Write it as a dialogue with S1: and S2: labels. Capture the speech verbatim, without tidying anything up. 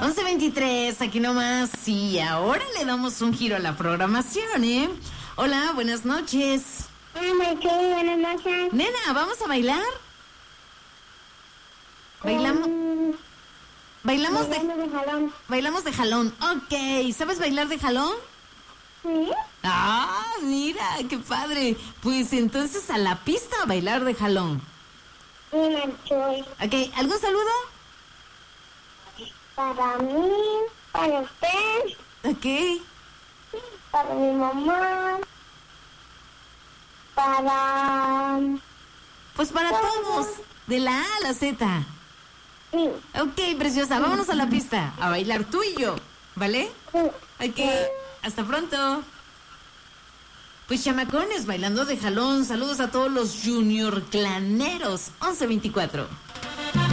S1: once veintitrés, aquí nomás. Sí, ahora le damos un giro a la programación, ¿eh? Hola, buenas noches.
S2: Hola, sí, buenas noches.
S1: Nena, ¿vamos a bailar? Bailamos.
S2: Um,
S1: Bailamos de,
S2: bailando de jalón.
S1: bailamos de jalón. Ok, ¿sabes bailar de jalón?
S2: ¿Sí?
S1: Ah, mira, qué padre. Pues entonces a la pista a bailar de jalón.
S2: Y marchoy.
S1: Ok, ¿algún saludo?
S2: Para mí, para usted,
S1: Ok.
S2: para mi mamá, para...
S1: Pues para todos, de la A a la Z.
S2: Sí,
S1: Ok, preciosa, vámonos a la pista, a bailar tú y yo, ¿vale?
S2: sí.
S1: Ok, hasta pronto. Pues chamacones, bailando de jalón, saludos a todos los junior claneros, once veinticuatro.